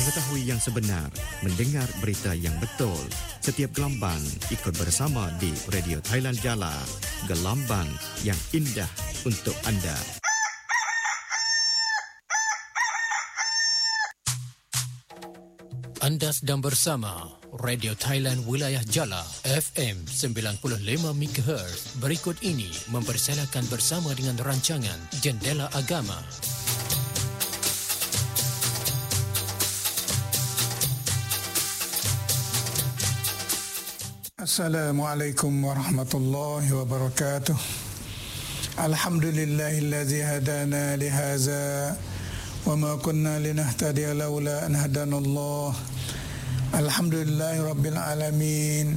mengetahui yang sebenar, mendengar berita yang betul. Setiap gelambang ikut bersama di Radio Thailand Jala. Gelambang yang indah untuk anda. Anda sedang bersama Radio Thailand Wilayah Jala FM 95 MHz. Berikut ini mempersilakan bersama dengan rancangan Jendela Agama. Assalamualaikum warahmatullahi wabarakatuh. Alhamdulillahilladzi hadana lihaza wa ma kunna linahtadiya laula an hadanallah. Alhamdulillahi rabbil alamin.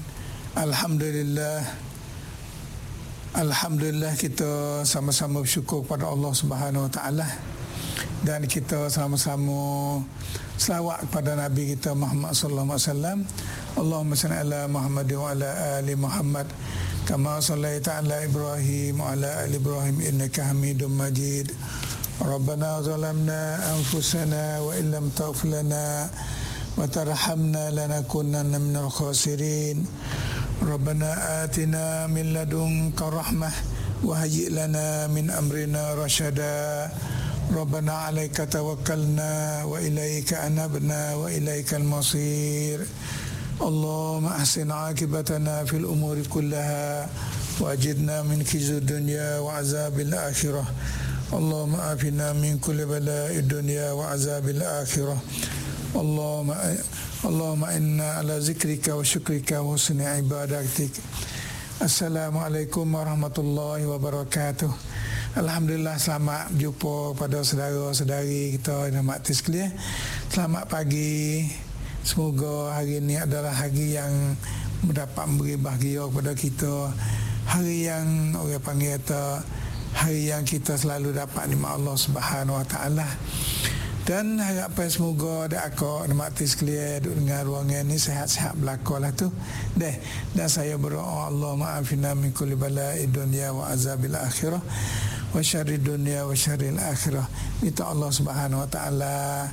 Alhamdulillah kita sama-sama bersyukur kepada Allah Subhanahu wa taala dan kita sama-sama selawat kepada Nabi kita Muhammad sallallahu alaihi wasallam. Allahumma salli ala Muhammad wa ala ali Muhammad kama sallaita ala Ibrahim wa ala ali Ibrahim innaka Hamidum Majid. Rabbana zalamna anfusana wa illam taghfir lana wa tarhamna lanakunanna minal khasirin. Rabbana atina min ladunka rahmah wa hayyi lana min amrina rasyada. Rabbana 'alaika tawakkalna wa ilaika anabna wa ilaikal masir. Allahumma ahsin 'aqibatana fil umuri kullaha wa ajirna min khizyid dunya wa 'azabil akhirah. Allahumma afina min kulli bala'id dunya wa 'azabil akhirah. Allahumma inna ala zikrika wa syukrika wa husni ibadatik. Assalamualaikum warahmatullahi wabarakatuh. Alhamdulillah, selamat berjumpa pada saudara-saudari kita yang mati sekalian. Selamat pagi. Semoga hari ini adalah hari yang mendapat memberi bahagia kepada kita. Hari yang orang panggil hari yang kita selalu dapat nikmat Allah Subhanahu wa taala. Dan harapan semoga ada akak mati sekalian duduk dengan ruangan ni sihat-sihat belakalah tu. Dan saya berdoa Allah ma'afina min kulli bala'id dunya wa azabil akhirah wa syarrid dunya wa syarril akhirah. Minta Allah Subhanahu wa taala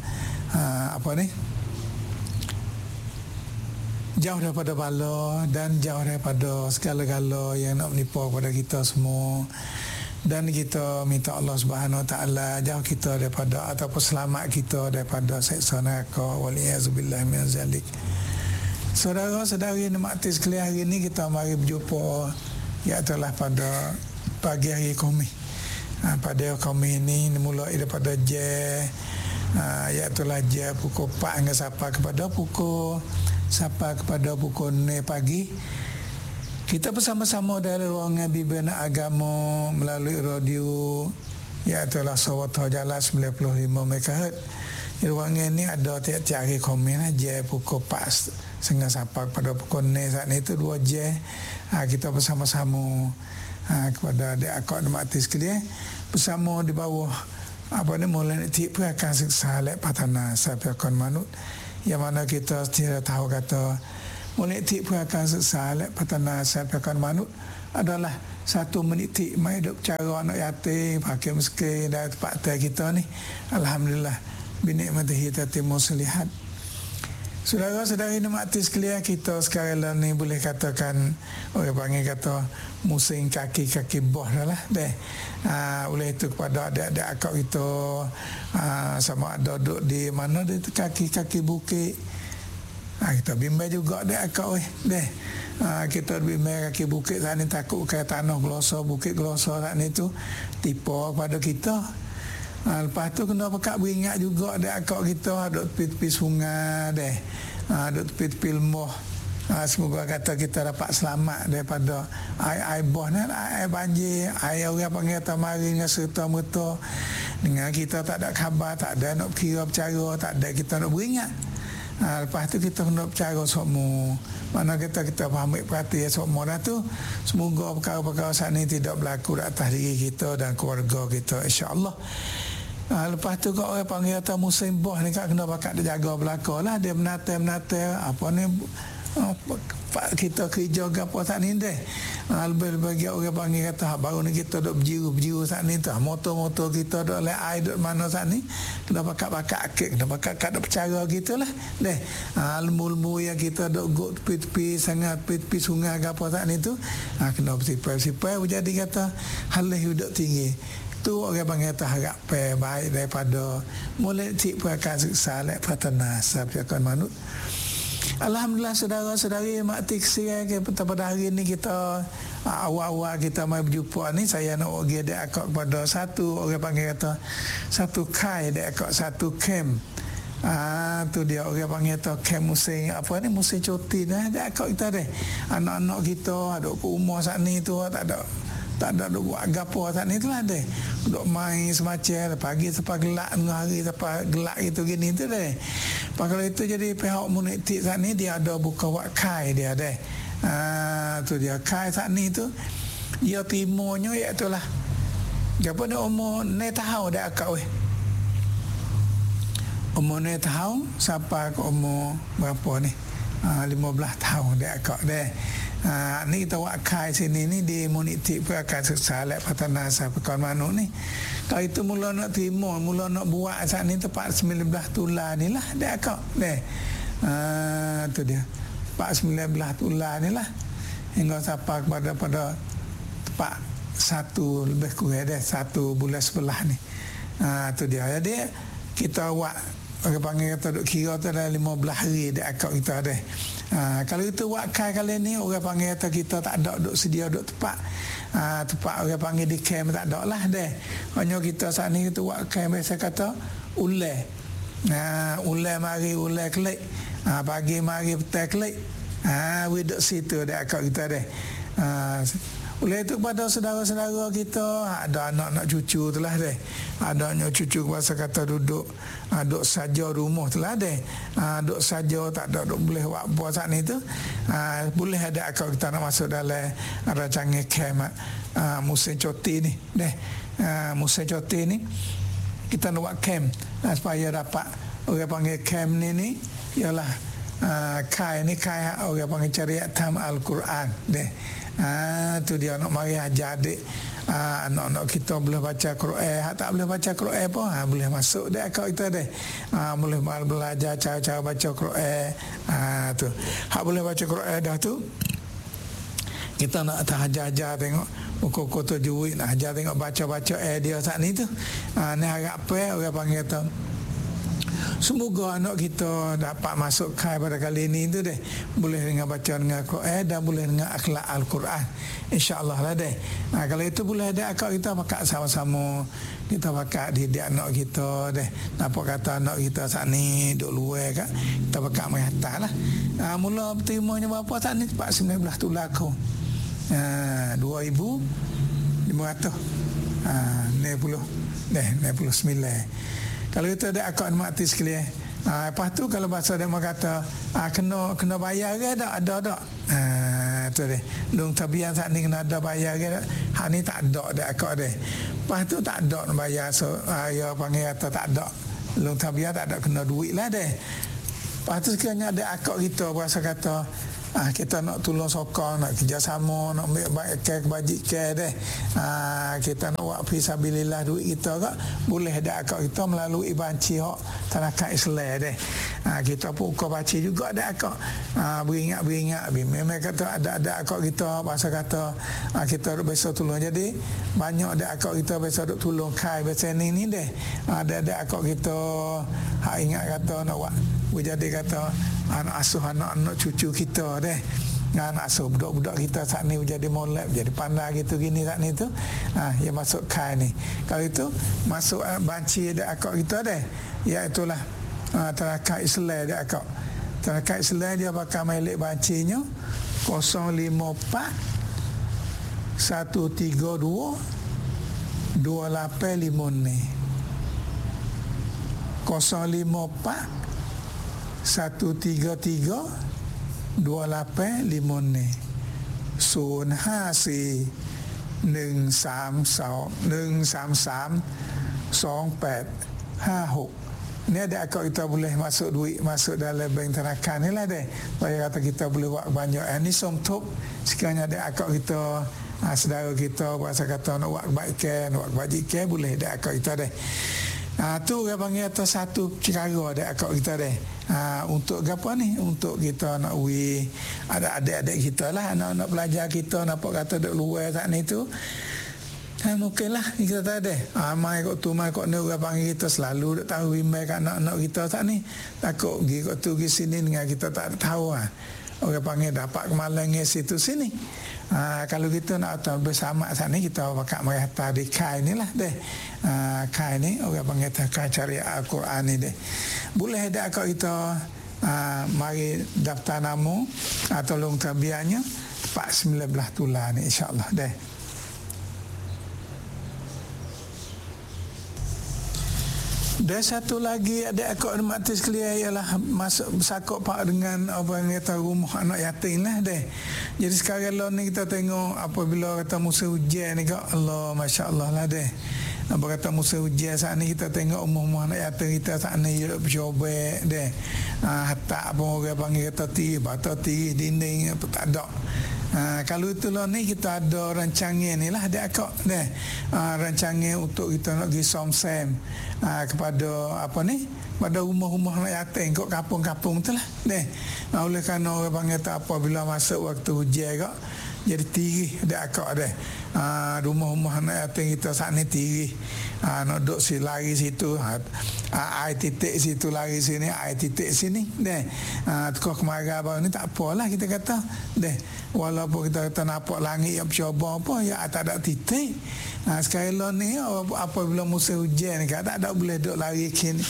jauh daripada bala dan jauh daripada segala-gala yang nak menipu kepada kita semua. Dan kita minta Allah Subhanahu wa taala jauh kita daripada ataupun selamat kita daripada siksa neraka waliyazubillah min zalik. Saudara-saudari yang mati sekalian, hari ini kita mari berjumpa iaitu pada pagi hari Khamis. Pada Khamis ini mulai daripada iaitu jam pukul 4 hingga sampai kepada pukul 9 pagi. Kita bersama-sama dari ruangan Bimbingan Agama melalui radio iaitu Sawata Jala 95 MHz. Ruangan ini ada tiap-tiap hari Khamis jam pukul 4 sehingga sampai kepada pukul 9 saat itu 2 jam. Kita bersama-sama kepada adik-akak dan mati sekalian bersama di bawah mulai tipu akan siksa lek patana sapiakon manut yang mana kita tidak tahu kata mulai tipu akan siksa lek patana sapiakon manut adalah satu menitik mai hidup cara anak yatim pakai miskin dan tempat kita ni. Alhamdulillah binikmatihi tatimmu salihat. Saudara-saudari yang mati sekalian, kita sekarang ni boleh katakan orang panggil kata musim kaki-kaki boh dah lah. Oleh itu kepada adik-adik akak kita sama ada duduk di mana di kaki-kaki bukit. Kita bimbang juga adik akak kita bimbang kaki bukit saat ni takut ke tanah gelosor, bukit gelosor saat ni tu tipu kepada kita. Lepas tu kena pekat beringat juga adik akak kita duduk tepi-tepi sungai duduk tepi-tepi lembah. Semoga kata kita dapat selamat daripada air boh ni, air banjir, air orang panggil tamari dengan serta-merta. Dengan kita tak ada khabar, tak ada nak kira bercara, tak ada kita nak beringat. Lepas tu kita kena bercara semua. Mana kita faham perhatian semua dah tu. Semoga perkara-perkara saat ni tidak berlaku di atas diri kita dan keluarga kita, insya-Allah. Lepas tu kau orang panggil atas musim boh ni kena bakat dia jaga belaka lah. Dia menata tempat kita kerja ke apa saat ni deh. Lebih-lebih orang panggil kata baru ni kita duk berjiru saat ni tu. Motor-motor kita duk le air duk mana saat ni. Kena pakat-pakat akik, kena pakat duk bercara gitulah. Deh. Lembu-lembu yang kita duk guk tepi-tepi sangat tepi sungai ke apa saat ni tu. Kena bersipai-sipai jadi kata halih duk tinggi. Tu orang panggil kata harap baik daripada mulai cik perkara siksa lek patana sabjakan manut. Alhamdulillah saudara-saudari makti kesian pada hari ni kita awal-awal kita mai berjumpa ni saya nak bagi dia akak kepada satu orang panggil kata satu kai dia akak satu camp. Tu dia orang panggil kata camp musim apa ni musim cuti dah dia akak kita deh. Anak-anak kita ada umur saat ni tu tak ada buat gapo saat ni tu lah deh. Duk main semacam pagi sampai gelap tengah hari sampai gelap gitu gini tu deh. Kalau itu jadi pihak muniti saat ni dia ada buka wakai dia deh. Tu dia kai saat ni tu dia timurnya iaitu lah. Gapo ni umur 9 tahun dah akak weh. Umur 9 tahun sampai ke umur berapa ni? 15 tahun dah akak deh. Ni kita wakai sini ni di muniti akan siksa lek patana sa perkawan manuk ni. Kalau itu mula nak timur, mula nak buat saat ni tepat 19 tular ni lah dah akak deh. Tu dia. 19 tular ni lah. Hingga sampai pada tepat 1 lebih kurang dah 1 bulan sebelah ni. Tu dia. Jadi kita buat orang panggil kata duk kira tu dah 15 hari dah akak kita dah. Kalau itu wakai kali ni orang panggil kata kita tak ada duk sedia duk tepat. Tempat orang panggil di camp tak ada lah dah. Hanya kita saat ni kita wakai biasa kata ulai. Ulai mari ulai kelik. Pagi mari petang kelik. We duk situ dah akak kita dah. Oleh itu kepada saudara-saudara kita ada anak-anak cucu tu lah deh. Ada anak cucu bahasa kata duduk saja rumah tu lah deh. Duduk saja tak ada duduk boleh buat apa saat ni tu. Boleh ada kalau kita nak masuk dalam rancangan camp musim cuti ni deh. Musim cuti ni kita nak buat camp supaya dapat orang panggil camp ni ialah kai ni kai orang panggil cariatam Al-Quran deh. Tu dia nak mari ajar adik anak-anak kita boleh baca Quran. Tak boleh baca Quran pun boleh masuk dah akak kita dah. Boleh belajar cara-cara baca Quran. Tu hak boleh baca Quran dah tu kita nak ajar tengok buku-buku tu juit nak ajar tengok baca-baca dia saat ni tu. Ni harap apa orang panggil tu semoga anak kita dapat masuk kai pada kali ini tu deh. Boleh dengan baca dengan Quran dan boleh dengan akhlak Al-Quran. InsyaAllah lah deh. Kalau itu boleh ada akak kita pakat sama-sama. Kita pakat didik anak kita deh. Nampak kata anak kita saat ni duduk luar kat. Kita pakat main atas lah. Mula terimanya berapa saat ni? 19 tulakau. 2,500. 99. Kalau kita ada akak mati sekalian. Lepas tu kalau bahasa dia kata kena bayar ke ada. Tu dia. Long tabian saat ni kena ada bayar ke. Hak ni tak ada dak akak dia. Lepas tu tak ada nak bayar ya panggil kata tak ada. Long tabian tak ada kena duit lah deh. Lepas tu sekiranya ada akak kita bahasa kata kita nak tolong sokong, nak kerjasama, nak ambil baik kebajikan deh. Kita nak buat fisabilillah duit kita kak boleh ada akak kita melalui banci hak tarakat Islam deh. Kita pun buka banci juga ada akak. Beringat memang kata ada akak kita bahasa kata kita biasa tolong. Jadi banyak ada akak kita biasa duk tolong kai biasa ni deh. Ada akak kita hak ingat kata nak buat jadi kata anak asuh anak-anak cucu kita deh. Anak asuh budak-budak kita saat ni jadi molek, jadi pandai gitu gini saat ni tu. Yang masuk kai ni. Kalau itu masuk banci ada akak kita deh. Iaitulah tarakat Islam dia akak. Tarakat Islam dia bakal milik bancinya 054 132 2850 ni. 054 133 2850 ni. Sun Hasi 133 2856 Ni ada akak kita boleh masuk duit, masuk dalam bank terakan ni lah deh. Supaya kata kita boleh buat banyak. Ni somtop sekiranya ada akak kita, saudara kita bahasa kata nak buat kebaikan, nak buat kebajikan, boleh ada akak kita deh. Tu orang panggil atas satu cara ada akak kita deh. Untuk apa ni? Untuk kita nak ada adik-adik kita lah, anak-anak pelajar kita nampak kata duk luar saat ni tu. Mungkin lah kita tak ada. Mai kok tu mai kok ni orang panggil kita selalu tak tahu bimbang kat anak-anak kita saat ni. Takut pergi kok tu pergi sini dengan kita tak tahu. Orang panggil dapat kemalangan situ sini. Kalau kita nak tahu bersama saat ni kita pakai mai hantar di kai ni lah deh. Kai ni orang panggil kai cari Al-Quran ni deh. Boleh ada akak kita mari daftar nama tolong tabiannya tepat 19 tular ni insya-Allah deh. Dan satu lagi ada akak mati sekalian ialah masuk bersakok pak dengan apa yang kata rumah anak yatim lah deh. Jadi sekarang lah ni kita tengok apabila kata musim hujan ni kak Allah masya-Allah lah deh. Apa kata musim hujan saat ni kita tengok rumah anak yatim kita saat ni dia bercobek deh. Hatta apa orang panggil kata batu dinding apa tak ada. Kalau itulah ni kita ada rancangan ni lah ada akak deh. Rancangan untuk kita nak pergi somsem kepada apa ni, pada rumah-rumah anak yatim kat kampung-kampung tu lah deh. Oleh kerana orang panggil tak apa bila masuk waktu hujan kak jadi tirih ada akak deh. Rumah-rumah anak yatim kita saat ni tirih. Nak duduk si lari situ, air titik situ lari sini, air titik sini deh. Tukar kemarau baru ni tak apalah kita kata deh. Walaupun kita kata nampak langit yang bercoba apa ya tak ada titik. Sekarang lah ni apabila musim hujan ni kan tak ada boleh duduk lari kini,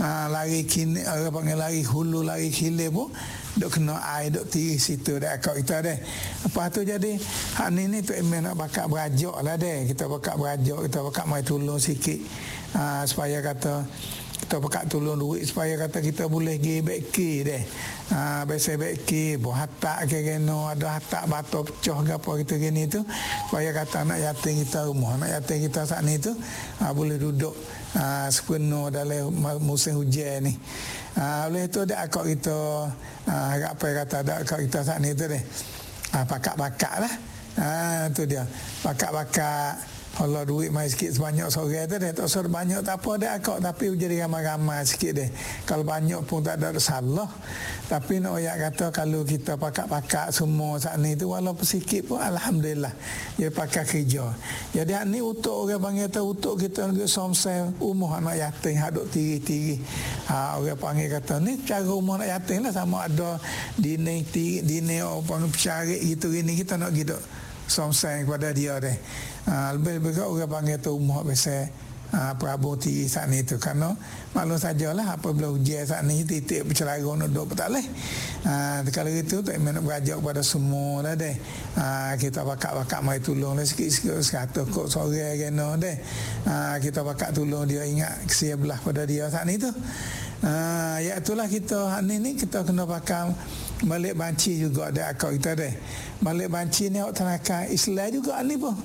orang panggil lari hulu, lari hilir pun duk kena air duk tirih situ dah akak kita deh. Apa tu jadi hak ni tu emang nak bakat berajak lah deh. Kita bakat berajak, kita bakat mai tolong sikit supaya kata kita bakat tolong duit supaya kata kita boleh pergi beki deh. Biasa beki buat hatak ke kena ada hatak batu pecah ke apa kita gini tu supaya kata anak yatim kita rumah anak yatim kita saat ni tu boleh duduk sepenuh dalam musim hujan ni. Oleh itu ada akak kita apa kata ada akak kita saat ni tu deh. Pakak-pakak lah. Tu dia. Pakak-pakak Allah duit mai sikit sebanyak sore tu deh. Tak usah banyak tak apa dah akak tapi jadi ramai-ramai sikit deh. Kalau banyak pun tak ada salah. Tapi nak ayat kata kalau kita pakak-pakak semua saat ni tu walaupun sikit pun alhamdulillah dia pakai kerja. Jadi hak ni untuk orang panggil tu untuk kita nak somsel rumah anak yatim hak duk tiri-tiri. Orang panggil kata ni cara rumah anak yatim lah sama ada dinding apa pecarik gitu ini kita nak gitu somsel kepada dia deh. Lebih-lebih orang panggil tu rumah biasa Prabu tiri saat ni tu kerana maklum sajalah apabila hujan saat ni titik bercelarung nak duduk tak boleh. Kalau itu tak nak berajak kepada semua lah deh. Kita bakak-bakak mai tolong lah sikit-sikit 100 kok sore kena deh. Kita bakak tolong dia ingat kesia belah pada dia saat ni tu. Ya itulah kita ni kita kena pakai balik banci juga ada akak kita deh. Balik banci ni awak tenaga Islam juga ni pun.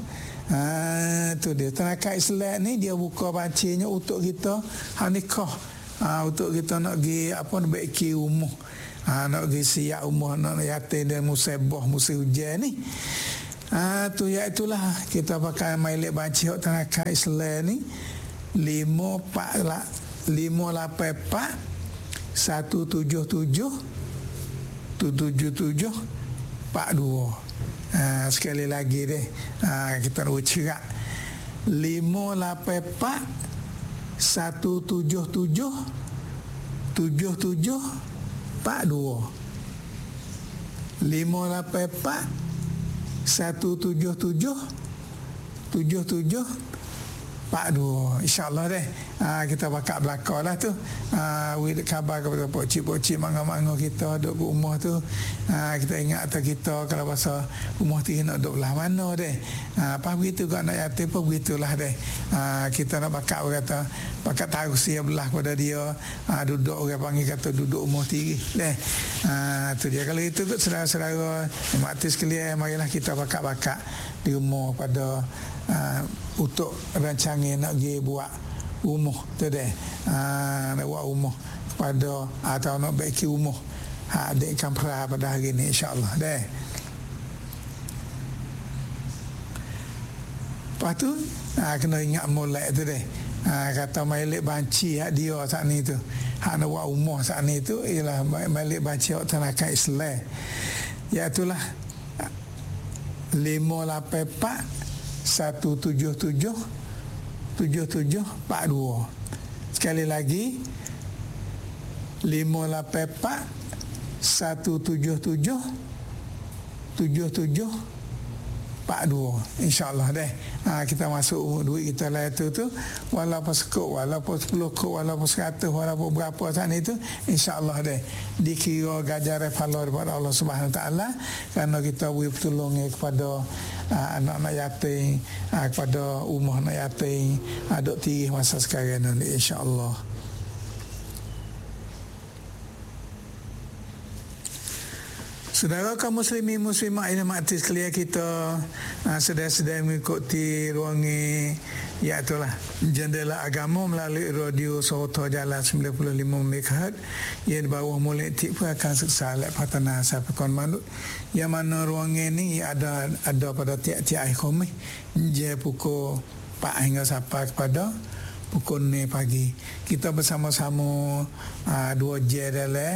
Tu dia tenaga Islam ni dia buka bancinya untuk kita nikah. Untuk kita nak pergi apa nak baiki rumah. Nak pergi siap rumah nak yatim dan musibah musim hujan ni. Tu ya itulah kita pakai mailik banci tenaga Islam ni 584 177 277 42. Sekali lagi deh kita nak cerak 584 177 77 42 584 177 77 42 insya-Allah deh. Kita bakal belakang lah tu. With khabar kepada pokcik-pokcik mangga-mangga kita duduk kat rumah tu. Kita ingat atas kita kalau pasal rumah tu nak duduk belah mana deh. Apa begitu kat anak yatim pun begitulah deh. Kita nak bakal kata bakal taruh sia belah pada dia. Duduk orang panggil kata duduk rumah tiri deh. Tu dia kalau itu kot saudara-saudara mati sekalian marilah kita bakal di rumah pada untuk rancangan nak pergi buat umuh tu deh. Nak buat umuh pada atau nak baiki umuh adik kampra pada hari ni insya-Allah deh. Lepas tu kena ingat molek tu deh. Kata malik banci hak dia saat ni tu. Hak nak buat umuh saat ni tu ialah malik banci hak tanakan Islam. Iaitulah 584 177 7742. Sekali lagi 584 177 7742. InsyaAllah deh. Kita masuk duit kita lah tu walaupun sekut, walaupun 10 kut, walaupun 100, walaupun berapa saat ni tu, insyaAllah deh dikira ganjaran pahala daripada Allah Subhanahu Wa Taala kerana kita beri pertolongan kepada anak-anak yatim, kepada rumah anak yatim, duk tirih masa sekarang ni insyaAllah. Saudara kaum muslimin muslimat yang mati sekalian, kita sedang mengikuti ruangan iaitulah Jendela Agama melalui radio Soto Jalan 95 MHz yang di bawah Molek Tik pun akan seksalat patana sampai kon manut yang mana ruangan ni ada pada tiap-tiap hari Khamis je pukul 4 hingga sampai kepada pukul 6 pagi. Kita bersama-sama 2 jam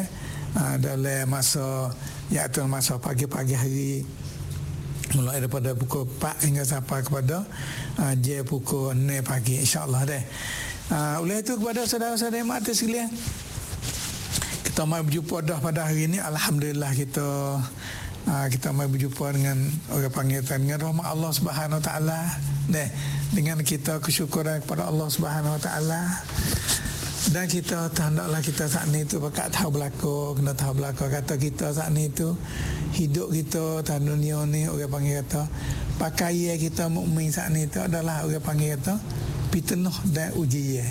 dalam masa iaitu masa pagi-pagi hari mulai daripada pukul 4 hingga sampai kepada jam pukul 6 pagi insya-Allah deh. Oleh itu kepada saudara-saudara yang mati sekalian, kita mai berjumpa dah pada hari ini. Alhamdulillah kita mai berjumpa dengan orang panggil dengan rahmat Allah Subhanahu Wa Taala deh, dengan kita kesyukuran kepada Allah Subhanahu Wa Taala. Dan kita hendaklah kita saat ni tu pakat tahu berlaku, kena tahu berlaku kata kita saat ni tu hidup kita tan dunia ni orang panggil kata pakaian kita mukmin saat ni tu adalah orang panggil kata fitnah dan ujian.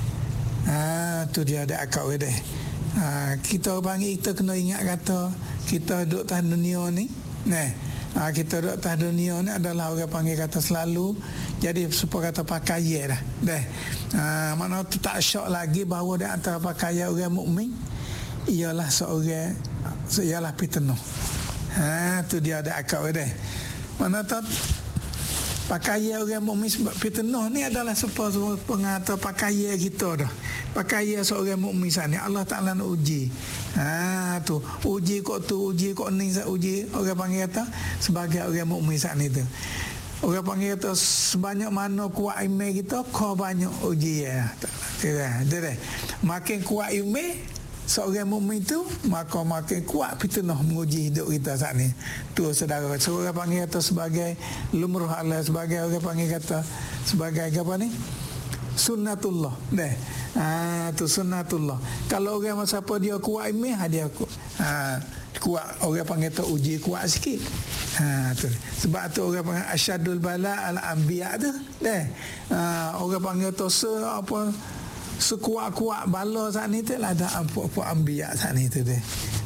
Tu dia ada akal deh. Kita panggil kita kena ingat kata kita duduk tan dunia ni kita duduk atas dunia ni adalah orang panggil kata selalu jadi supaya kata pakaian dah deh. Mana tu tak syok lagi bahawa di antara pakaian orang mukmin ialah seorang ialah fitnah. Tu dia ada akal deh. Mana tu pakaian orang mukmin sebab fitnah ni adalah supaya pengata pakaian kita dah. Pakaian seorang mukmin sana Allah Taala nak uji. Tu uji kok ni uji orang panggil kata sebagai orang mukmin saat ni tu. Orang panggil kata sebanyak mana kuat iman kita, kau banyak uji ya. Dia makin kuat iman seorang mukmin tu, maka makin kuat fitnah menguji hidup kita saat ni. Tu saudara, seorang panggil kata sebagai lumrah Allah, sebagai orang panggil kata sebagai apa ni? Sunnatullah. Tu sunnatullah. Kalau orang masa apa dia kuat iman, dia kuat, orang panggil tu uji kuat sikit. Tu. Sebab tu orang panggil asyadul bala al anbiya tu. Orang panggil tu sekuat-kuat bala saat ni tu lah ada apa-apa anbiya saat ni tu deh.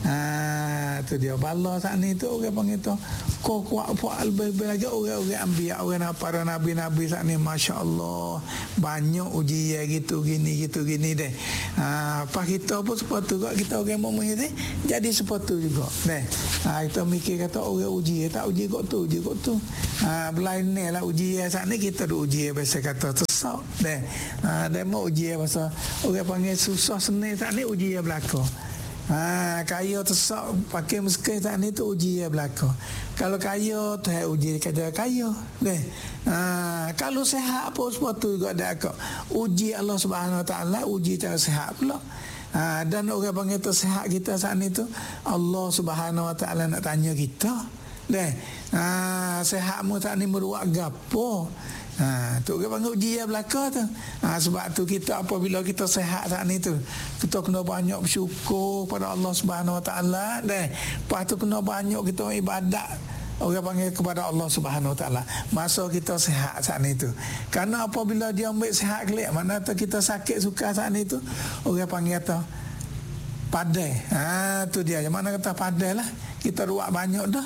Tu dia bala saat ni tu orang panggil tu kuat lebih lagi orang-orang anbiya, orang para nabi-nabi saat ni masya-Allah banyak ujian gitu gini deh. Apa kita pun sepatu juga kita orang mukmin ni jadi sepatu juga deh. Kita mikir kata orang uji tak uji kok tu. Belain ni lah uji saat ni kita duk uji biasa kata tersau deh. Demo uji pasal orang panggil susah senang saat ni uji berlaku. Kaya tersok pakai miskin saat ni tu uji berlaku. Kalau kaya tu uji kata kaya deh. Kalau sehat pun sepatu juga ada kok. Uji Allah Subhanahu Wa Taala, uji cara sehat pula. Dan orang panggil tu sehat kita saat ni tu Allah Subhanahu Wa Taala nak tanya kita deh. Sehatmu saat ni berbuat gapo? Tu orang panggil ujian belaka tu. Sebab tu kita apabila kita sehat saat ni tu, kita kena banyak bersyukur pada Allah Subhanahu Wa Taala deh. Lepas tu kena banyak kita ibadat orang panggil kepada Allah Subhanahu Wa Taala masa kita sehat saat ni tu. Karena apabila dia ambil sehat kelik, mana tu kita sakit suka saat ni tu, orang panggil kata padai. Tu dia. Yang mana kata padai lah. Kita ruak banyak dah.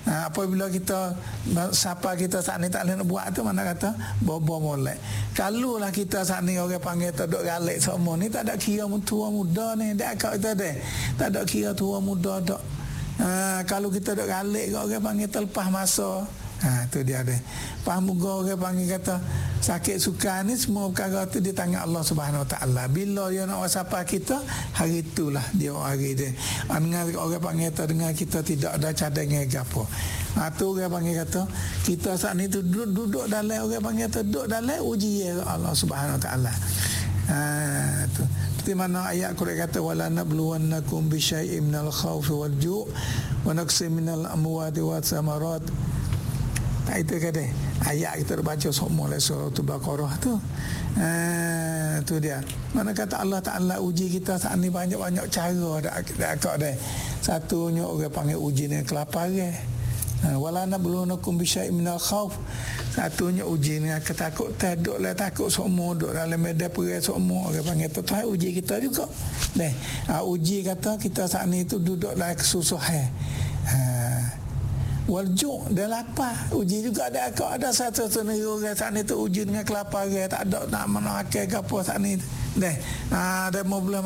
Apabila kita siapa kita saat ni tak boleh nak buat tu, mana kata bobo molek. Kalau lah kita saat ni orang panggil tak duk galak semua ni, tak ada kira tua muda ni, dak akak kita deh. Tak ada kira tua muda dak. Kalau kita duk galak kau orang panggil terlepas masa. Tu dia deh. Faham muga orang panggil kata sakit suka ni semua perkara tu di tangan Allah Subhanahu Wa Taala. Bila dia nak wasapa kita, hari itulah dia hari dia. Dengar orang panggil kata dengar kita tidak ada cadangan apa. Tu orang panggil kata kita saat ni tu duduk dalam, orang panggil kata duduk dalam ujian Allah Subhanahu Wa Taala. Tu seperti mana ayat Quran kata wala nabluwannakum bi syai'in minal khaufi wal ju' wa naqsin minal amwati was samarat. Itu kata ayat kita baca semua dalam surah Al-Baqarah tu. Tu dia. Mana kata Allah Taala uji kita saat ni banyak-banyak cara dak. Satunya orang panggil uji ni kelaparan. Wala nabluwannakum bi syai'in minal khauf. Satunya uji ni ketakutan, duklah takut semua, duk dalam medan perang semua, orang panggil tu Tuhan uji kita juga. Uji kata kita saat ni tu duduk dalam kesusahan. Waljuk dan lapar, uji juga ada satu negara saat ni tu uji dengan kelaparan, tak ada nak makan ke apa saat ni. Dia mau boleh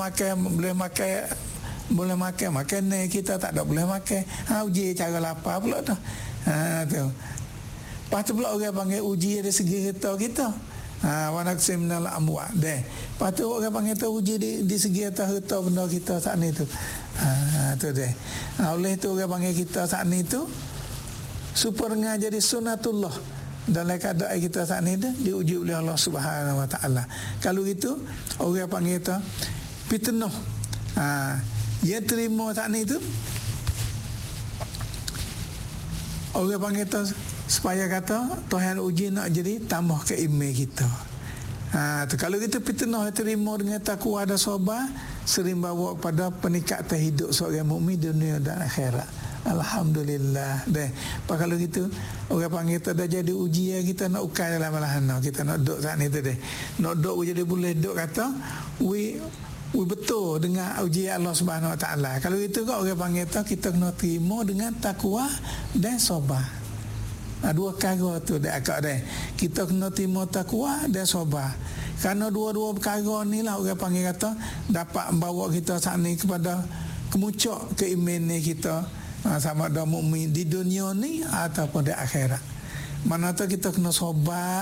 makan ni, kita tak ada boleh makan. Uji cara lapar pula tu. Tu. Lepas tu pula orang panggil uji dari segi kita. Wa naqsim minal amwat. Lepas tu orang panggil tu uji di segi harta benda kita saat ni tu. Tu deh. Oleh tu orang panggil kita saat ni tu supaya jadi sunatullah dalam keadaan kita saat ni dah diuji oleh Allah Subhanahu Wa Taala. Kalau gitu orang panggil tu fitnah. Dia terima saat ni tu orang panggil tu supaya kata Tuhan uji nak jadi tambah keiman kita. Tu kalau kita fitnah terima dengan takwa dan sabar, sering bawa kepada peningkatan hidup seorang mukmin dunia dan akhirat. Alhamdulillah. Kalau gitu orang panggil tu dah jadi ujian kita nak ukai dalam malahana, kita nak duduk saat ni tu deh. Nak duduk jadi boleh duduk kata we betul dengan ujian Allah Subhanahu Wa Taala. Kalau itu kau orang panggil tu kita kena terima dengan takwa dan sabar. Dua perkara tu dah akak dah. Kita kena terima takwa dan sabar. Kerana dua-dua perkara ni lah orang panggil kata dapat membawa kita saat ni kepada kemuncak keimanan kita, sama ada mukmin di dunia ni ataupun di akhirat. Mana tu kita kena sabar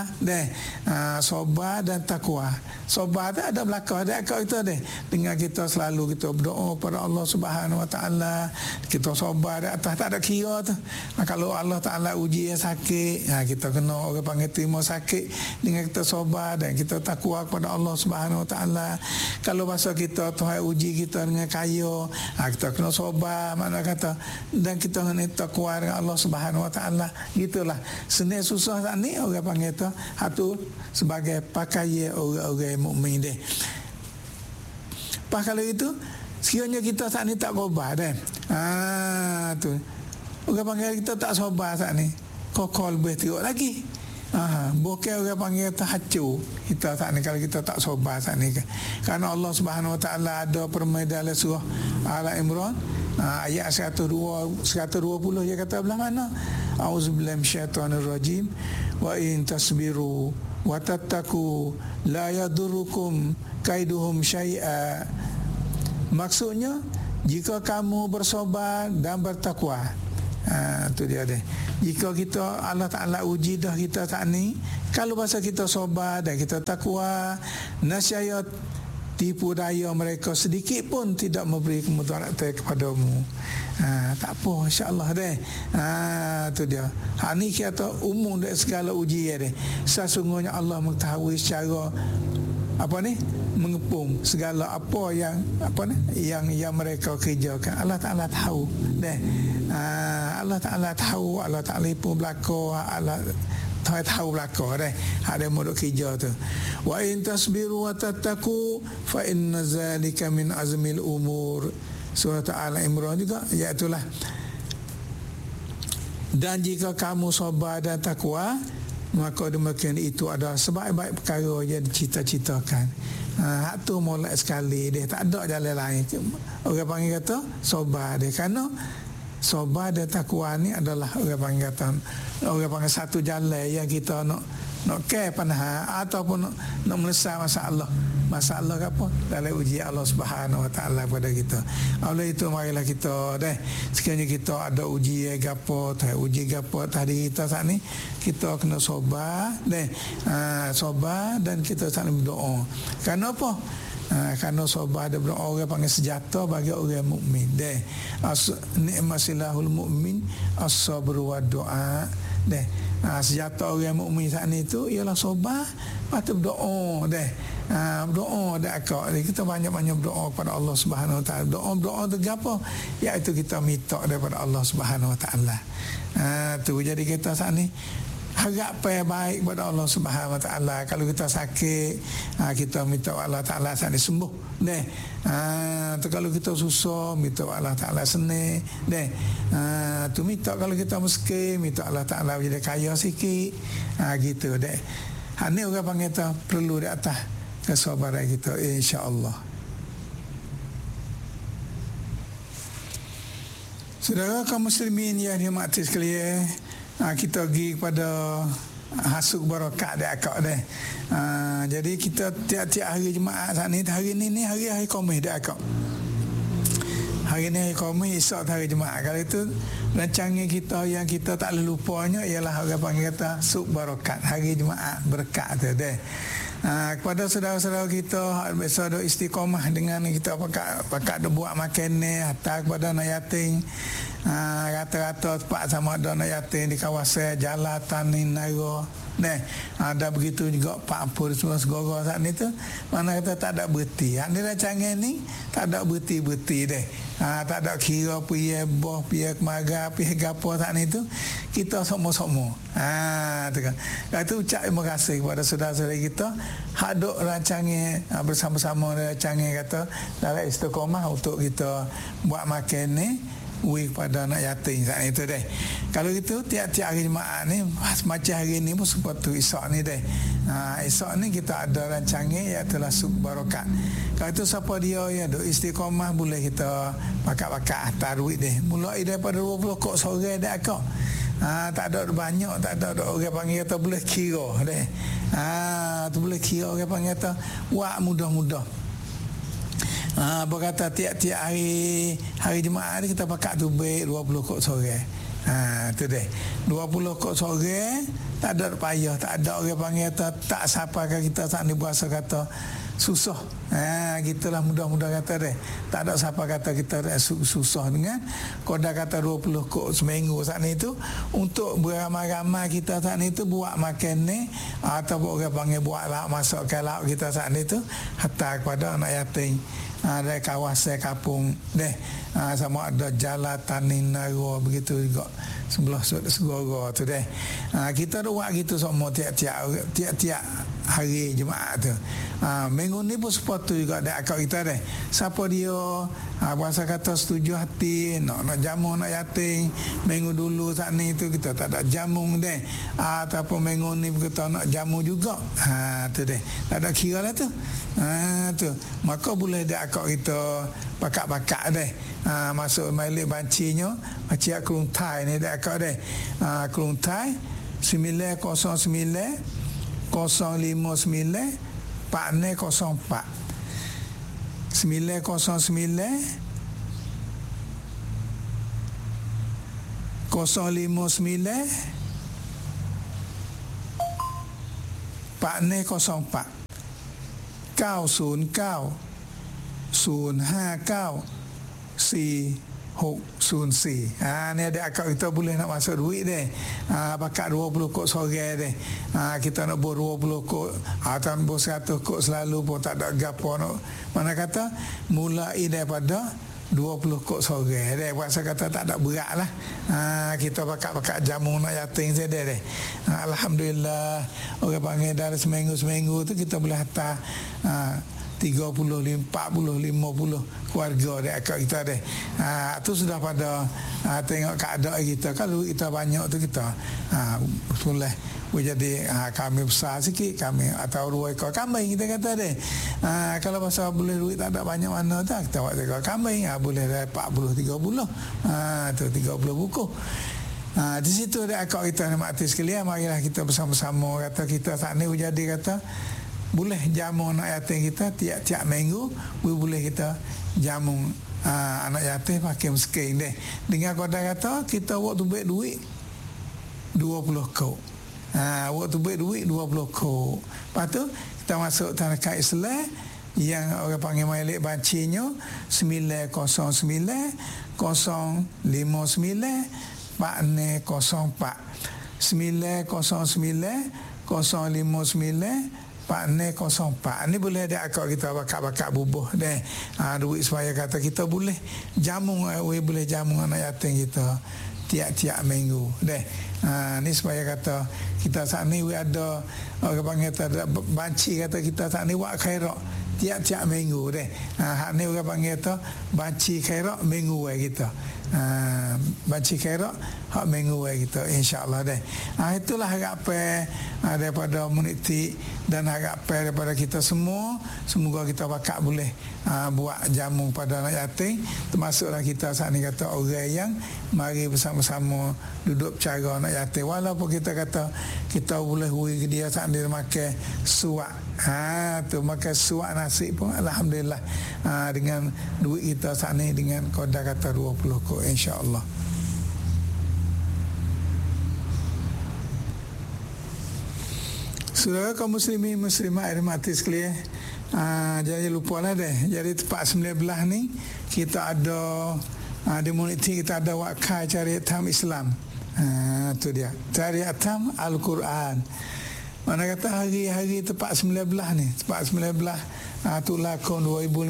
sabar dan takwa. Sabar tu ada belakang ada akak kita dengan kita selalu kita berdoa pada Allah Subhanahu Wa Taala, kita sabar di atas tak ada kira tu. Kalau Allah Taala uji yang sakit, kita kena orang panggil terima sakit dengan kita sabar dan kita takwa kepada Allah Subhanahu Wa Taala. Kalau masa kita Tuhan uji kita dengan kaya, kita kena sabar, mana kata, dan kita kena takwa dengan Allah Subhanahu Wa Taala. Gitulah. Sebenarnya susah saat ni orang panggil tu hatu sebagai pakaian orang-orang mukmin dia. Pas kalau itu sekiranya kita saat ni tak sabar tu orang panggil kita tak sabar saat ni, kokol lebih teruk lagi. Bukan orang panggil tu hacu kita saat ni kalau kita tak sabar saat ni. Kerana Allah Subhanahu Wa Taala ada permainan dalam surah Al-Imran ayat 120 dia kata belah mana, auzubillahi minasyaitonir rajim, wa in tasbiru wa tattaqu la yadurukum kaiduhum syai'a. Maksudnya jika kamu bersabar dan bertakwa, tu dia deh. Jika kita Allah Taala uji dah kita saat ni, kalau bahasa kita sabar dan kita takwa, nasihat tipu daya mereka sedikit pun tidak memberi kemudaratan kepadamu. Tak apa, insya-Allah deh. Tu dia. Ni kata umum dari segala ujian deh. Sesungguhnya Allah mengetahui secara mengepung segala apa yang mereka kerjakan. Allah Taala tahu deh. Allah Taala tahu, Allah Taala pun belaka, Allah tahu belaka deh. Ada modok kerja tu. Wa in tasbiru wa tattaqu fa inna zalika min azmil umur. Surah Al-Imran juga, iaitulah. Dan jika kamu sabar dan takwa, maka demikian itu adalah sebaik-baik perkara yang dicita-citakan. Hak tu molek sekali dia, tak ada jalan lain. Orang panggil kata sabar dia, kerana sabar dan takwa ni adalah orang panggil satu jalan yang kita nak care panah ataupun nak melesai masalah apa dalam uji Allah Subhanahu Wa Taala pada kita. Oleh itu marilah kita sekiranya kita ada uji gapo tadi kita saat ni kita kena sabar sabar dan kita saling berdoa. Kerana apa? Kerana sabar ada orang panggil senjata bagi orang mukmin. Nikmatilahul mukmin as-sabru wa du'a. Senjata orang mukmin saat ni tu ialah sabar, patut berdoa berdoa akak. Kita banyak-banyak berdoa kepada Allah Subhanahu Wa Taala. Doa tu apa? Iaitu kita minta daripada Allah Subhanahu Wa Taala. Tu jadi kita saat ni harap baik kepada Allah Subhanahu Wa Taala. Kalau kita sakit, kita minta Allah Taala saat ni sembuh. Tu kalau kita susah, minta Allah Taala senang. Tu minta kalau kita miskin, minta Allah Taala jadi kaya sikit. Gitu deh. Ni orang panggil kita perlu di atas kesabaran kita, insya-Allah. Saudara kaum muslimin yang dihormati sekalian, kita pergi kepada hasuk barakat dia akak dia. Jadi kita tiap-tiap hari Jumaat saat ni, hari ni hari Khamis dia akak. Hari ni hari Khamis, esok hari Jumaat. Kalau itu rancangan kita yang kita tak boleh lupanya ialah orang panggil kata hasuk barakat, hari Jumaat berkat tu dia. Kepada saudara-saudara kita biasa ada istiqamah dengan kita pakat buat makan ni hatta kepada anak yatim. Rata-rata tempat sama ada anak yatim di kawasan Jalan Tani Nara. Ada begitu juga Pak Ampur semua segera saat ni tu mana kata tak ada berti. Ni rancangan ni tak ada berti-berti deh. Tak ada kira piye boh piye kemaga piye gapo saat ni tu kita sama-sama. Tu kan. Itu ucap terima kasih kepada saudara-saudara kita hak duk rancangan bersama-sama rancangan kata dalam istiqamah untuk kita buat makan ni kepada anak yatim saat itu deh. Kalau gitu tiap-tiap hari Jumaat ni macam hari ni pun seperti esok ni deh. Esok ni kita ada rancangan iaitu sub barakat. Kalau itu siapa dia yang duk istiqamah boleh kita pakat-pakat taruh deh. Mulai daripada 20 kok sore dah akak. Tak ada banyak, tak ada orang panggil kata boleh kira deh. Tu boleh kira orang panggil kata buat mudah-mudah. Berkata tiap-tiap hari Jumaat ni kita pakat tu baik 20 kok sore. Tu deh. 20 kok sore tak ada payah, tak ada orang panggil kata tak siapa kita saat ni bahasa kata susah. Gitulah mudah-mudah kata deh. Tak ada siapa kata kita susah dengan kodak kata 20 kok seminggu saat ni tu untuk beramai-ramai kita saat ni tu buat makan ni ataupun orang panggil buat lauk masukkan lauk kita saat ni tu hatta kepada anak yatim. Ada kawasan kampung sama ada Jalan Tani Nara begitu juga sebelah segera tu deh. Kita ada buat gitu semua tiap-tiap hari Jumaat tu. Minggu ni pun seperti juga ada akak kita deh. Siapa dia bahasa kata setuju hati nak jamu nak yatim minggu dulu saat ni tu kita tak ada jamu deh. Ataupun minggu ni kita nak jamu juga. Tu deh. Tak ada kira lah tu. Tu maka boleh dia akak kita pakak-pakak deh. Masuk mailik bancinya baca Keluntai ni dia akak deh. Keluntai 909 059 404 909 059 404 909 059 404 ni ada akak kita boleh nak masuk duit deh. Pakat 20 kok sore deh. Kita nak bor 20 kok atau bor 100 kok selalu pun tak ada gapo nak. Mana kata mulai daripada 20 kok sore deh. Bahasa kata tak ada berat lah. Kita pakat jamu nak yatim saja deh. Alhamdulillah orang panggil dalam seminggu tu kita boleh hantar 30, 40, 50 keluarga dek akak kita deh. Tu sudah pada tengok keadaan kita. Kalau kita banyak tu kita boleh jadi kami besar sikit, kami atau 2 ekor kambing kita kata deh. Kalau pasal boleh duit tak ada banyak mana tu, kita buat ekor kambing, boleh dah 40-30. Tu 30 buku. Di situ ada akak kita ni makti sekalian, marilah kita bersama-sama kata kita saat ni jadi kata boleh jamu anak yatim kita tiap-tiap minggu, boleh kita jamu anak yatim pakai miskin deh. Dengan kata kita waktu baik duit 20 kau. Waktu baik duit 20 kau. Lepas tu kita masuk tarikat Islam yang orang panggil mailik bancinya 909 059 404 909 059 404. Ni boleh ada akak kita bakat-bakat bubuh deh. Duit supaya kata kita boleh jamu, boleh jamu anak yatim kita tiap-tiap minggu deh. Ni supaya kata kita saat ni ada orang panggil kata banci kata kita saat ni buat khairat tiap-tiap minggu deh. Hak ni orang panggil kata banci khairat minggu kita. Banci khairat hak minggu kita insya-Allah deh. Itulah harapan daripada komuniti dan harapan daripada kita semua. Semoga kita bakat boleh buat jamu pada anak yatim, termasuklah kita saat ni kata orang yang mari bersama-sama duduk bercara anak yatim. Walaupun kita kata kita boleh huri dia saat dia makan suak, tu makan suak nasi pun alhamdulillah, dengan duit kita saat ni dengan kodar kata 20 ko insya-Allah. Saudara kaum muslimin muslimat mati sekalian, jadi lupalah deh. Jadi tempat 19 ni kita ada di komuniti kita ada wakaf cari tam Islam. Tu dia. Cari tam Al-Quran. Mana kata hari-hari tempat 19 ni, tempat 19 Tulakon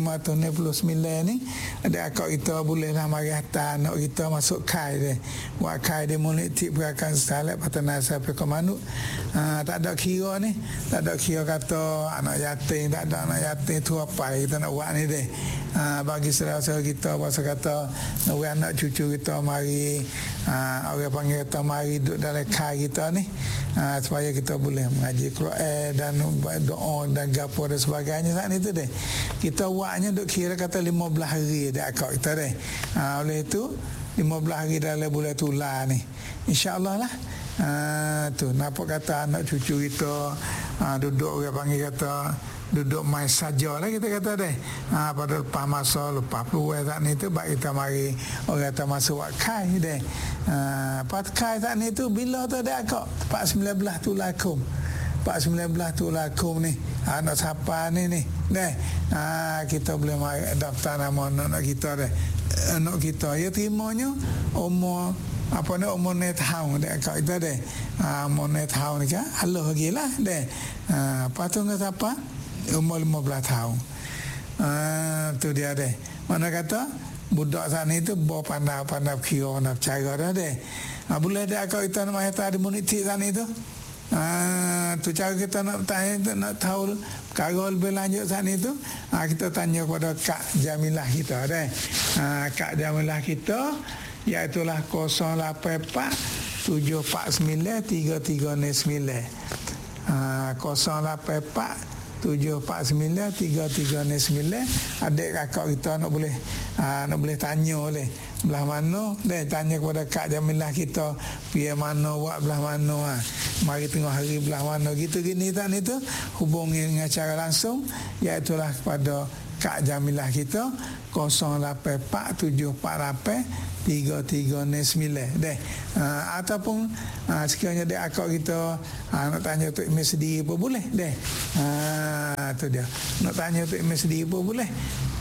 2569 ni ada akak kita bolehlah mari hantar anak kita masuk kai dia. Buat kai dia komuniti berakan salat patana sampai ke manuk. Tak ada kira ni, tak ada kira kata anak yatim, tak ada anak yatim tu apa kita nak buat ni deh. Bagi saudara-saudara kita pasal kata anak cucu kita mari orang panggil kita mari duduk dalam kai kita ni, supaya kita boleh mengaji Quran dan doa dan gapo dan sebagainya saat itu deh. Kita buatnya duk kira kata 15 hari dah akak kita deh. Oleh itu 15 hari dalam bulan Tular ni insya-Allah lah. Tu nampak kata anak cucu kita duduk orang panggil kata duduk main saja lah kita kata deh. Pada lepas masa lepas peluang saat ni tu baik kita mari orang kata masuk wakai deh. Pas kai saat ni tu bila tu ada akak 19 Tulakum. 19 Tulakum ni anak siapa ni deh. Kita boleh mari daftar nama anak kita deh. Anak kita ya terimanya umur apa ni umur 9 tahun deh akak kita deh. Umur 9 tahun ni kan halo gilah deh. Lepas tu dengan siapa umur 15 tahun. Tu dia deh. Mana kata budak sana itu bawa pandai kira nak cara dah deh. Boleh dah akak kita nak mai di komuniti sana itu. Tu cara kita nak tanya, nak tahu perkara lebih lanjut sana itu, kita tanya kepada Kak Jamilah kita deh. Kak Jamilah kita iaitulah 084 749 3309. 084 749-3309. Adik kakak kita nak boleh tanya oleh belah mana deh, tanya kepada Kak Jamilah kita pergi mana buat belah mana, mari tengok hari belah mana gitu gini tak ni tu, hubungi dengan cara langsung iaitulah kepada Kak Jamilah kita 084-748-3309 deh. Ataupun sekiranya dia akak kita nak tanya untuk email sendiri pun boleh deh. Tu dia. Nak tanya untuk email sendiri pun boleh.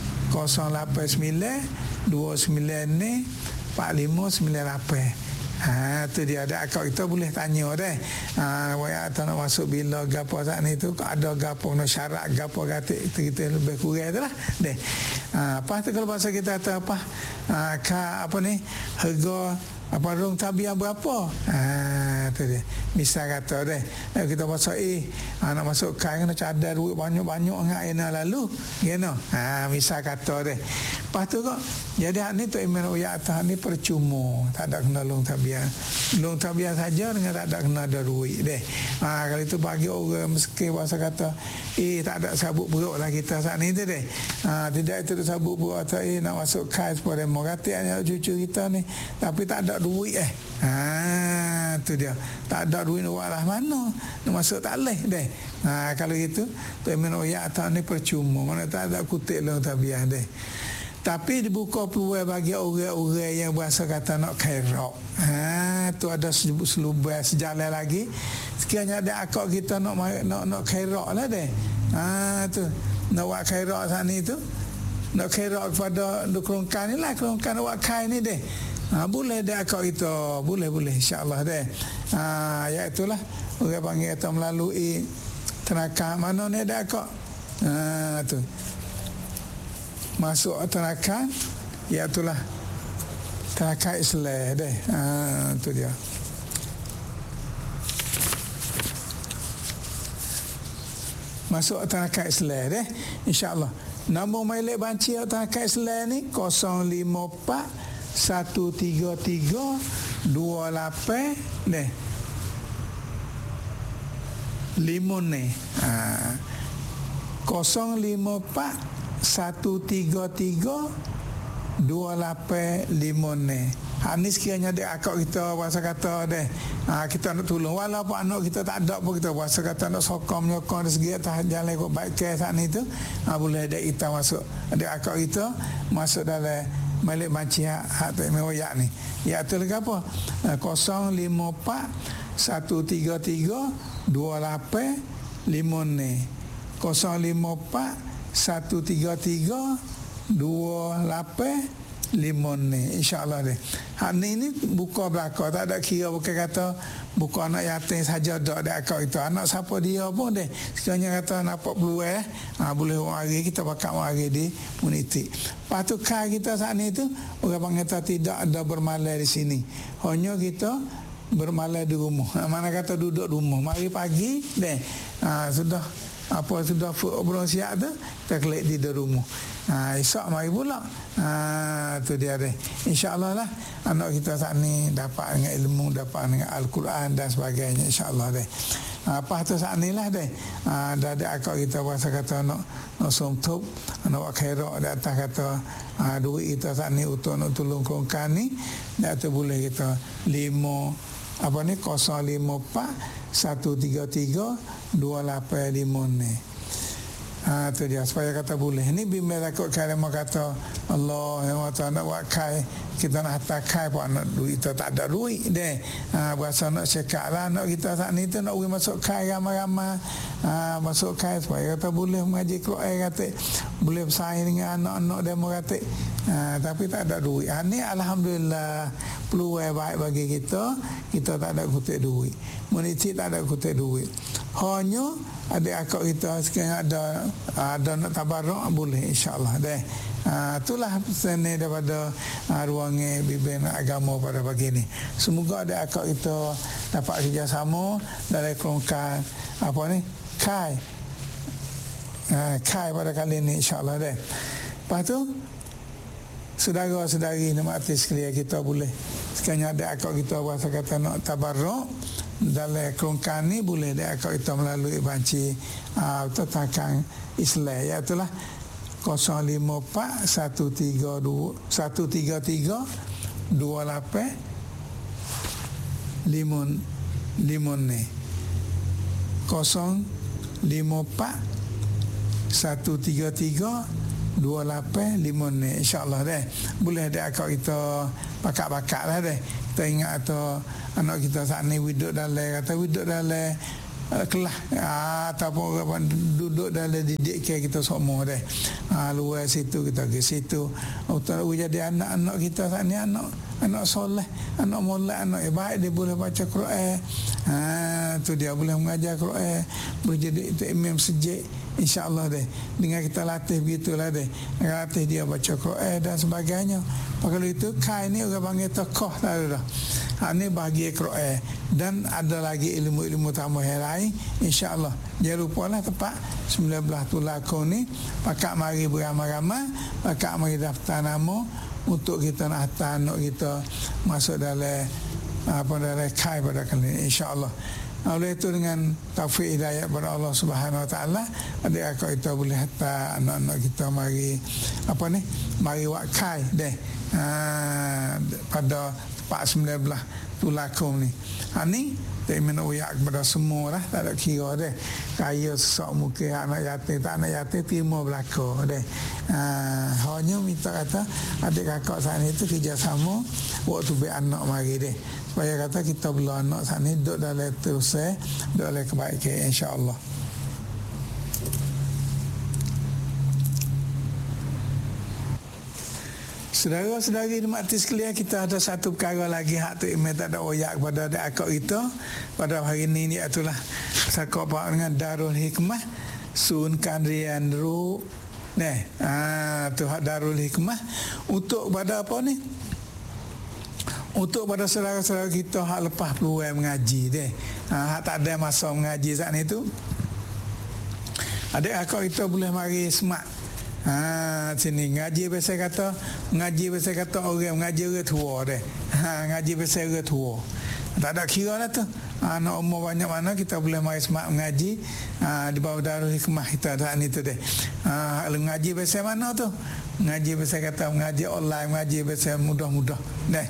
089-29-4598. Tu dia ada akak kita boleh tanya deh. Waya atau nak masuk bila gapo saat ni tu ada gapo no syarat gapo gatik kita lebih kurang itulah deh. Lepas tu kalau bahasa kita kata apa ni harga Apa rong tabiah berapa? Tu dia. Misal kata deh, kita masuk nak masuk kain kena cadar duit banyak-banyak ngak ina lalu. Gino. Misal kata deh. Lepas tu kok jadi hak ni tu Imam Uya atas ni percuma, tak ada kena long tabiah. Long tabiah saja dengan tak ada kena ada duit deh. Kalau itu bagi orang miskin bahasa kata, tak ada sabuk perut lah kita saat ni tu deh. Tidak itu sabuk perut atau nak masuk kain supaya mau kata anak cucu kita ni, tapi tak ada duit tu dia. Tak ada duit nak lah mana nak masuk tak leh deh. Kalau gitu tu Imam Uya atas ni percuma, mana tak ada kutip long tabiah deh. Tapi dibuka peluang bagi orang-orang yang berasa kata nak khairat. Tu ada selubang sejalan lagi. Sekiranya ada akak kita nak khairat lah deh. Tu nak buat khairat saat ni tu. Nak khairat kepada kerongkan ni lah, kerongkan nak buat khair ni deh. Boleh deh akak kita, boleh insya-Allah deh. Ya itulah orang panggil atau melalui terakan mana ni ada akak. Tu masuk terakan, ya itulah terakan Islam deh. Tu dia. Masuk terakan Islam deh, insya-Allah. Nombor milik banci terakan Islam ni 054 133 28 deh. 5 ni. 054 133 28 5 ni. Ni sekiranya dia akak kita bahasa kata deh. Kita nak tolong walaupun anak kita tak ada pun kita bahasa kata nak sokong menyokong dari segi atas jalan ikut baik ke saat ni tu. Boleh ada kita masuk. Ada akak kita masuk dalam milik banci hak tak meroyak ni. Ya tu lagi apa? 054 133 28 5 ni. 054 133 28 5 ni, insya-Allah deh. Hak ni buka belaka, tak ada kira bukan kata buka anak yatim saja dak ada akak itu. Anak siapa dia pun deh. Sekiranya kata nampak peluang, boleh hari kita bakal hari di komuniti. Patut kai kita saat ni tu orang panggil tidak ada bermalai di sini. Hanya kita bermalai di rumah. Mana kata duduk rumah. Mari pagi deh. Sudah belum siap tu kita kelik di rumah. Esok mari pula. Tu dia deh. Insya-Allah lah anak kita saat ni dapat dengan ilmu, dapat dengan Al-Quran dan sebagainya, insya-Allah deh. Apa tu saat ni lah deh. Dah ada akak kita bahasa kata nak somtup, nak buat khairat di atas kata duit kita saat ni untuk nak tolong kerongkan ni, dah tu boleh kita 054 133 28 5 ni. Tu dia supaya kata boleh. Ni bimbel takut kalimah kata Allah yang kata nak buat kai, kita nak hantar kai pun nak duit kita tak ada duit deh. Berasa nak cekak lah anak kita saat ni tu nak pergi masuk kai ramai-ramai. Masuk kai supaya kata boleh mengaji Quran kata, boleh bersaing dengan anak-anak demo kata. Tapi tak ada duit. Ni alhamdulillah peluang baik bagi kita. Kita tak ada kutip duit. Munisi tak ada kutip duit. Hanya ada akak kita sekiranya ada nak tabarruk boleh, insya-Allah deh. Itulah seni daripada ruangnya bimbing agama pada pagi ni. Semoga ada akak kita dapat kerjasama dalam kerongkan apa ni kai pada kali ni, insya-Allah deh. Lepas tu saudara-saudari nikmati sekalian, kita boleh sekiranya ada akak kita bahasa kata nak tabarruk dalam kerongkan ni, boleh dia akak kita melalui banci tetakan Islam, iaitu 054 133 28 5 ni. 054 133 28 5 ni, insya-Allah deh. Boleh ada akak kita bakat-bakat lah deh. Kita ingat atau anak kita saat ni duduk dalam kelas ataupun duduk dalam didik kita semua deh. Luar situ kita ke situ. Jadi anak-anak kita saat ni anak soleh, anak molek, anak baik, dia boleh baca Quran. Tu dia boleh mengajar Quran, boleh jadi itu imam sejik, insya-Allah deh. Dengan kita latih begitulah deh. Latih dia baca Quran dan sebagainya. Kalau itu kai ni orang panggil tokoh dah. Ini bagi Quran dan ada lagi ilmu-ilmu tambah yang lain, insya-Allah. Jangan lupalah tepat 19 Tulakon ni pakak mari beramai-ramai, pakak mari daftar nama untuk kita nak hantar anak kita masuk dalam dalam kai pada kali ini, insya-Allah. Oleh itu dengan taufik hidayah pada Allah Subhanahu Wa Taala, adik-adik kita boleh hantar anak-anak kita mari mari wakai deh pada 19 Tulakon ni. Ni tak minta uyak kepada semua lah, tak ada kira deh. Kaya sok mungkin anak yatim tak anak yatim terima belaka deh. Hanya minta kata adik kakak saat ni tu kerjasama waktu be anak mari deh. Supaya kata kita bela anak saat ni duduk dalam terus duduk dalam kebaikan, insya-Allah. Saudara-saudari dimati sekalian, kita ada satu perkara lagi hak tu email tak ada oyak kepada adik-akak kita pada hari ini, ni itulah sakok pak dengan Darul Hikmah Sun Kandrian Ru tu hak Darul Hikmah untuk pada apa ni, untuk pada saudara-saudara kita hak lepas peluang mengaji deh, hak tak ada masa mengaji saat ni tu, adik-akak kita boleh mari smart. Sini ngaji biasa kata orang mengaji orang tua deh. Ngaji biasa orang tua. Tak ada kira lah tu. Anak umur banyak mana kita boleh mari semak mengaji di bawah Darul Hikmah kita saat ni tu deh. Ngaji biasa mana tu? Ngaji biasa kata mengaji online, mengaji biasa mudah-mudah. Deh.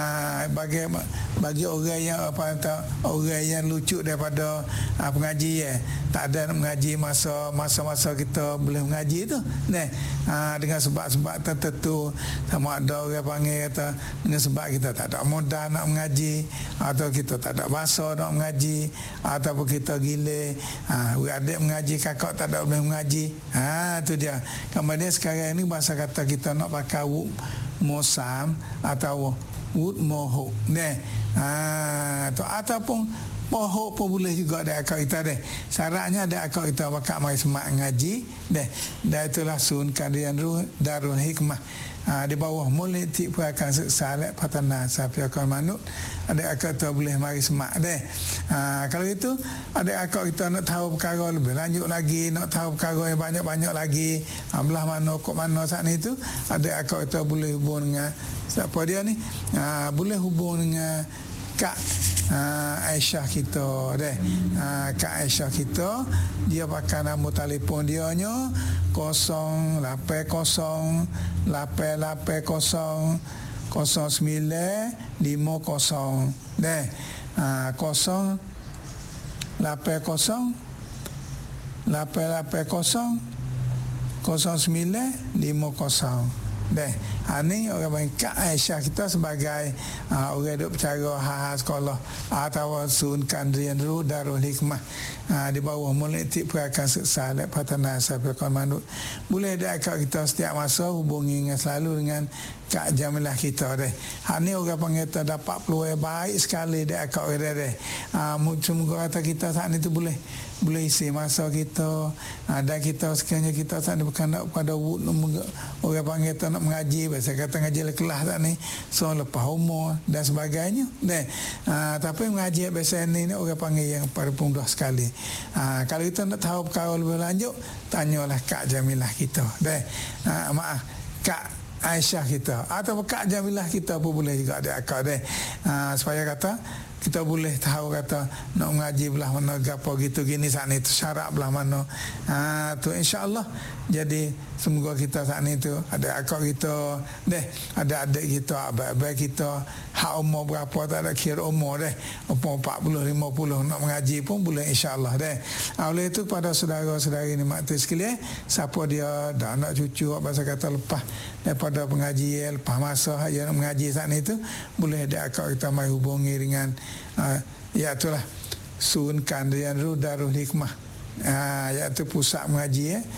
Bagi orang yang orang yang lucu daripada pengaji tak ada mengaji masa kita boleh mengaji tu. Dengan sebab-sebab tertentu, sama ada orang panggil kata dengan sebab kita tak ada modal nak mengaji, atau kita tak ada bahasa nak mengaji, ataupun kita gila adik mengaji, kakak tak ada boleh mengaji. Tu dia. Kemudian sekarang ni bahasa kata kita nak pakai wud mosam atau wud moho tu, ataupun pohok pun boleh juga ada akak kita deh. Syaratnya ada akak kita bakal mari semak ngaji deh. Dan itulah Sun Kandrian Darul Hikmah. Di bawah mulut ti perakan salek patana sapi akal manut, ada akak kita boleh mari semak deh. Kalau itu ada akak kita nak tahu perkara lebih lanjut lagi, nak tahu perkara yang banyak-banyak lagi, belah mana kok mana saat ni tu, ada akak kita boleh hubung dengan siapa dia ni, boleh hubung dengan Kak Aisyah kita deh. Kak Aisyah kita, dia pakai nombor telefon dia nya 080 880 0950 deh. 080 880 0950 deh. Ni orang panggil Kak Aisyah kita sebagai orang duk bercara hal sekolah atau Sun Kandrian Darul Hikmah di bawah mulut perakan seksa patana sampai kon manut. Boleh ada akak kita setiap masa hubungi dengan selalu dengan Kak Jamilah kita deh. Ni orang panggil kita dapat peluang baik sekali dek akak orang deh. Semoga kata kita saat ni tu boleh isi masa kita, dan kita sekiranya kita saat ni bukan nak pada orang panggil kita nak mengaji, biasa kata ngaji kelas tak ni, so lepas umur dan sebagainya deh. Tapi mengaji biasa ni orang panggil yang paripurna sekali. Kalau kita nak tahu perkara lebih lanjut, tanyalah Kak Jamilah kita deh. Kak Aisyah kita atau Kak Jamilah kita pun boleh juga ada akak deh. Supaya kata kita boleh tahu kata nak mengaji belah mana gapo gitu gini saat ni tu syarat belah mana. Tu insya-Allah. Jadi semoga kita saat ni tu ada akak kita deh, ada adik kita, abang kita hak umur berapa tak ada kira umur deh. Umur 40 50 nak mengaji pun boleh insya-Allah deh. Oleh itu pada saudara-saudari ni makti sekalian, siapa dia dah anak cucu bahasa kata lepas daripada pengajian, lepas masa yang nak mengaji saat ni tu, boleh ada akak kita mai hubungi dengan itulah Sun Kandrian Darul Hikmah, iaitu pusat mengaji